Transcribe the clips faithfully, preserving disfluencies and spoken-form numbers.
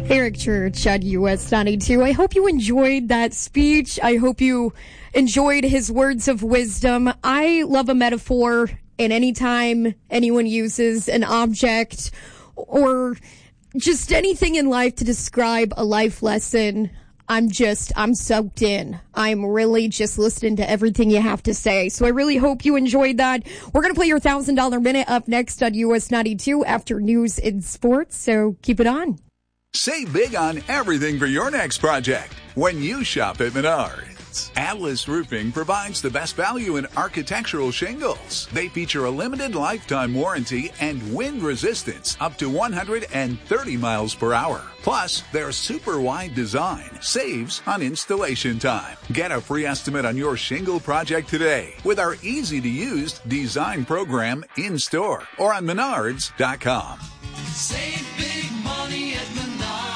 Eric Church on U S ninety-two. I hope you enjoyed that speech. I hope you enjoyed his words of wisdom. I love a metaphor, and anytime anyone uses an object or just anything in life to describe a life lesson, I'm just, I'm soaked in. I'm really just listening to everything you have to say. So I really hope you enjoyed that. We're going to play your one thousand dollars minute up next on U S ninety-two after news and sports. So keep it on. Save big on everything for your next project when you shop at Menards. Atlas Roofing provides the best value in architectural shingles. They feature a limited lifetime warranty and wind resistance up to one hundred thirty miles per hour. Plus, their super wide design saves on installation time. Get a free estimate on your shingle project today with our easy-to-use design program in-store or on menards dot com. Save big money at Menards.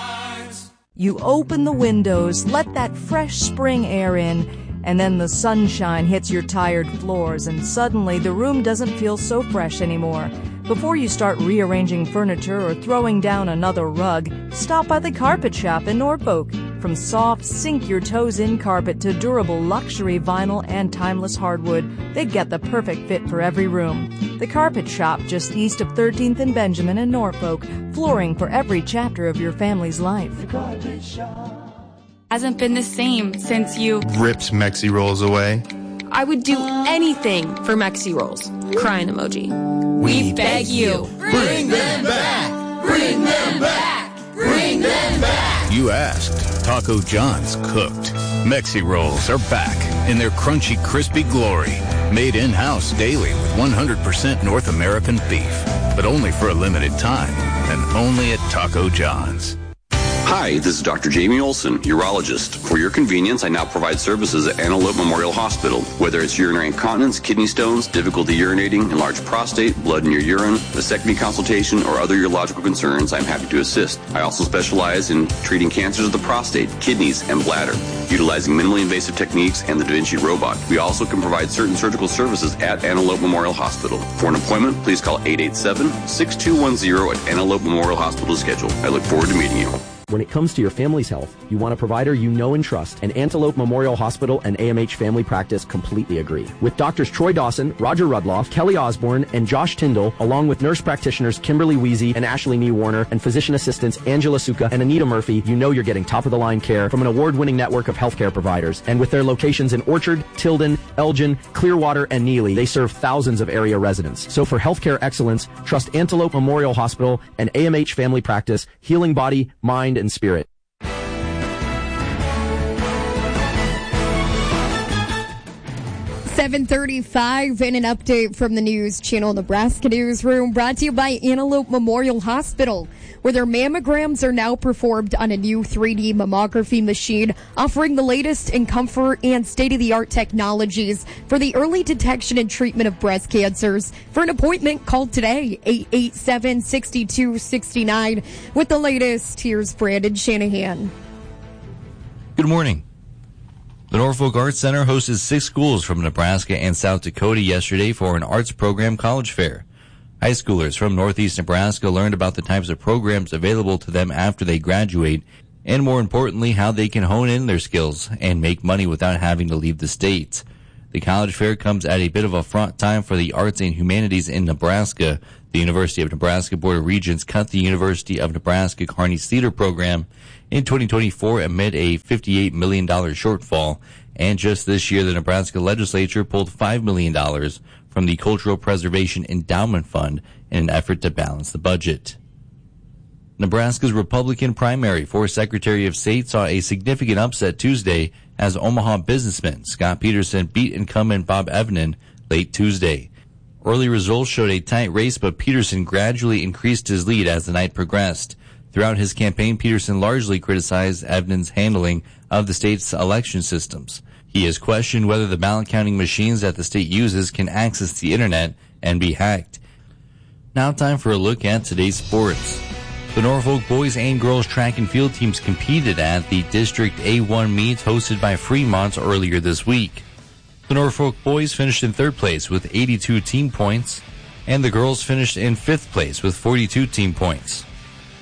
You open the windows, let that fresh spring air in, and then the sunshine hits your tired floors, and suddenly the room doesn't feel so fresh anymore. Before you start rearranging furniture or throwing down another rug, stop by the Carpet Shop in Norfolk. From soft, sink-your-toes-in carpet to durable luxury vinyl and timeless hardwood, they get the perfect fit for every room. The Carpet Shop, just east of thirteenth and Benjamin in Norfolk, flooring for every chapter of your family's life. The Carpet Shop hasn't been the same since you ripped Mexi Rolls away. I would do anything for Mexi Rolls. Crying emoji. We, we beg you. Bring them back. Bring them back. Bring them back. You asked. Taco John's cooked. Mexi Rolls are back in their crunchy, crispy glory. Made in-house daily with one hundred percent North American beef. But only for a limited time. And only at Taco John's. Hi, this is Doctor Jamie Olson, urologist. For your convenience, I now provide services at Antelope Memorial Hospital. Whether it's urinary incontinence, kidney stones, difficulty urinating, enlarged prostate, blood in your urine, vasectomy consultation, or other urological concerns, I'm happy to assist. I also specialize in treating cancers of the prostate, kidneys, and bladder, utilizing minimally invasive techniques and the Da Vinci robot. We also can provide certain surgical services at Antelope Memorial Hospital. For an appointment, please call eight eight seven, six two one zero at Antelope Memorial Hospital to schedule. I look forward to meeting you. When it comes to your family's health, you want a provider you know and trust, and Antelope Memorial Hospital and A M H Family Practice completely agree. With doctors Troy Dawson, Roger Rudloff, Kelly Osborne, and Josh Tyndall, along with nurse practitioners Kimberly Weezy and Ashley Nee Warner, and physician assistants Angela Suka and Anita Murphy, you know you're getting top-of-the-line care from an award-winning network of healthcare providers. And with their locations in Orchard, Tilden, Elgin, Clearwater, and Neely, they serve thousands of area residents. So for healthcare excellence, trust Antelope Memorial Hospital and A M H Family Practice, healing body, mind, and spirit. seven thirty-five and an update from the News Channel Nebraska Newsroom, brought to you by Antelope Memorial Hospital, where their mammograms are now performed on a new three D mammography machine, offering the latest in comfort and state-of-the-art technologies for the early detection and treatment of breast cancers. For an appointment, call today, eight eight seven, six two six nine. With the latest, here's Brandon Shanahan. Good morning. The Norfolk Arts Center hosted six schools from Nebraska and South Dakota yesterday for an arts program college fair. High schoolers from Northeast Nebraska learned about the types of programs available to them after they graduate, and more importantly, how they can hone in their skills and make money without having to leave the state. The college fair comes at a bit of a fraught time for the arts and humanities in Nebraska. The University of Nebraska Board of Regents cut the University of Nebraska Kearney's theater program in twenty twenty-four amid a fifty-eight million dollars shortfall. And just this year, the Nebraska legislature pulled five million dollars from the Cultural Preservation Endowment Fund in an effort to balance the budget. Nebraska's Republican primary for Secretary of State saw a significant upset Tuesday as Omaha businessman Scott Peterson beat incumbent Bob Evnen late Tuesday. Early results showed a tight race, but Peterson gradually increased his lead as the night progressed. Throughout his campaign, Peterson largely criticized Evnen's handling of the state's election systems. He has questioned whether the ballot counting machines that the state uses can access the internet and be hacked. Now time for a look at today's sports. The Norfolk boys and girls track and field teams competed at the District A one meets hosted by Fremont earlier this week. The Norfolk boys finished in third place with eighty-two team points, and the girls finished in fifth place with forty-two team points.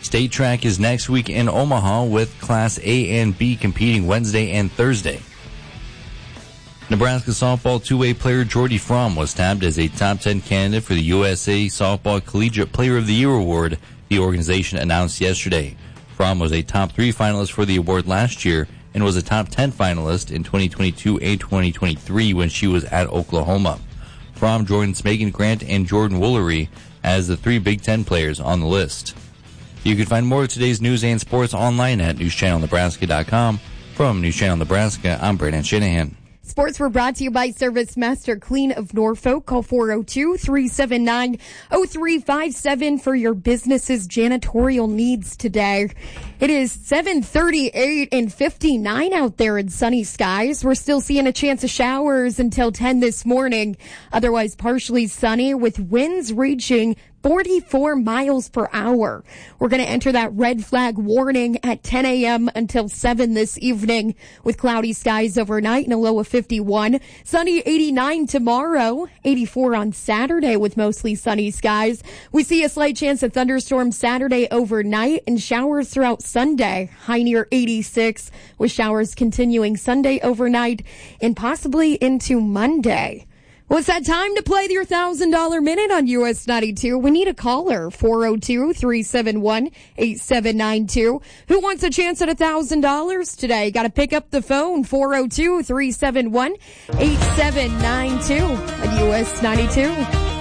State track is next week in Omaha with Class A and B competing Wednesday and Thursday. Nebraska softball two-way player Jordy Fromm was tabbed as a top ten candidate for the U S A Softball Collegiate Player of the Year award, the organization announced yesterday. Fromm was a top three finalist for the award last year and was a top ten finalist in twenty twenty-two and twenty twenty-three when she was at Oklahoma. Fromm joins Megan Grant and Jordan Woolery as the three Big Ten players on the list. You can find more of today's news and sports online at news channel nebraska dot com. From News Channel Nebraska, I'm Brandon Shanahan. Sports were brought to you by Service Master Clean of Norfolk. Call four oh two, three seven nine, oh three five seven for your business's janitorial needs today. It is seven thirty-eight and fifty-nine out there in sunny skies. We're still seeing a chance of showers until ten this morning. Otherwise partially sunny with winds reaching forty-four miles per hour. We're going to enter that red flag warning at ten a.m. until seven this evening with cloudy skies overnight and a low of fifty-one. Sunny eighty-nine tomorrow, eighty-four on Saturday with mostly sunny skies. We see a slight chance of thunderstorms Saturday overnight and showers throughout Sunday. High near eighty-six with showers continuing Sunday overnight and possibly into Monday. Well, it's that time to play your one thousand dollars minute on U S ninety-two. We need a caller, four oh two, three seven one, eight seven nine two. Who wants a chance at one thousand dollars today? Got to pick up the phone, four oh two, three seven one, eight seven nine two on U S ninety-two.